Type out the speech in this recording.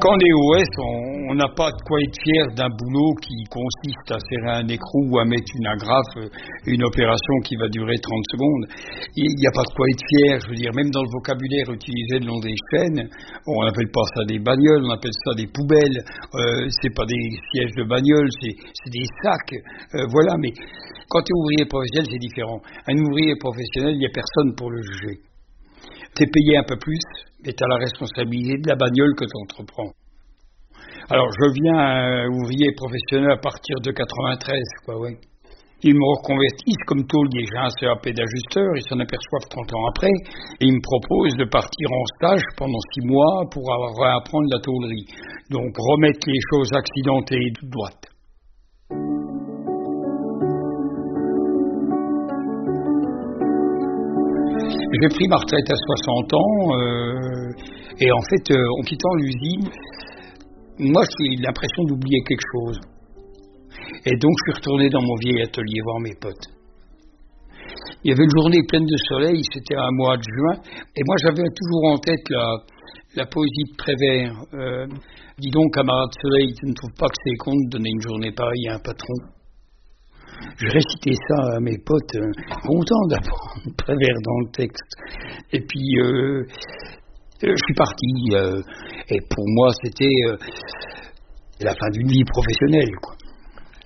Quand on est OS, on n'a pas de quoi être fier d'un boulot qui consiste à serrer un écrou ou à mettre une agrafe, une opération qui va durer 30 secondes. Il n'y a pas de quoi être fier, je veux dire, même dans le vocabulaire utilisé le long des chaînes, on n'appelle pas ça des bagnoles, on appelle ça des poubelles, c'est pas des sièges de bagnole, c'est des sacs, voilà, mais quand tu es ouvrier professionnel, c'est différent. Un ouvrier professionnel, il n'y a personne pour le juger. Tu es payé un peu plus, mais tu as la responsabilité de la bagnole que tu entreprends. Alors, je viens ouvrier professionnel à partir de 93, quoi, ouais. Ils me reconvertissent comme tôlier. J'ai un CAP d'ajusteur, ils s'en aperçoivent 30 ans après, et ils me proposent de partir en stage pendant 6 mois pour apprendre la tôlerie. Donc, remettre les choses accidentées et toutes droites. J'ai pris ma retraite à 60 ans, et en fait, en quittant l'usine, moi j'ai l'impression d'oublier quelque chose. Et donc je suis retourné dans mon vieil atelier voir mes potes. Il y avait une journée pleine de soleil, c'était un mois de juin, et moi j'avais toujours en tête la poésie de Prévert. Dis donc, camarade soleil, tu ne trouves pas que c'est con de donner une journée pareille à un patron? Je récitais ça à mes potes, contents d'apprendre Prévert dans le texte. Et puis, je suis parti. Et pour moi, c'était la fin d'une vie professionnelle, quoi.